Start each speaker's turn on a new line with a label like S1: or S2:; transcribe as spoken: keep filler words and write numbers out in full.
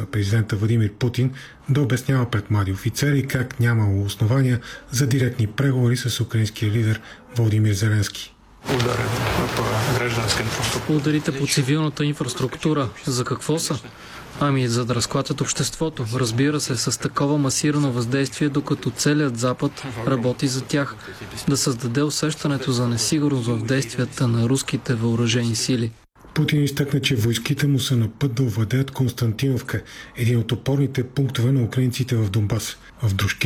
S1: на президента Владимир Путин да обяснява пред млади офицери как нямало основания за директни преговори с украинския лидер Володимир Зеленски.
S2: Ударите по цивилната инфраструктура. За какво са? Ами, за да разклатят обществото. Разбира се, с такова масирано въздействие, докато целият Запад работи за тях. Да създаде усещането за несигурност в действията на руските въоръжени сили.
S1: Путин изтъкна, че войските му са на път да овладеят Константиновка, един от опорните пунктове на украинците в Донбас. В дружки